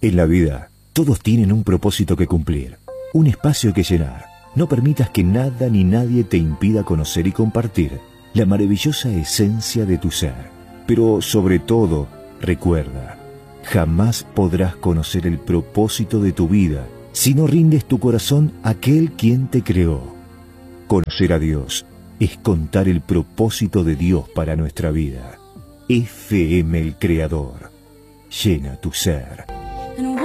En la vida, todos tienen un propósito que cumplir, un espacio que llenar. No permitas que nada ni nadie te impida conocer y compartir la maravillosa esencia de tu ser. Pero sobre todo, recuerda, jamás podrás conocer el propósito de tu vida si no rindes tu corazón a aquel quien te creó. Conocer a Dios es contar el propósito de Dios para nuestra vida. FM El Creador. Llena tu ser.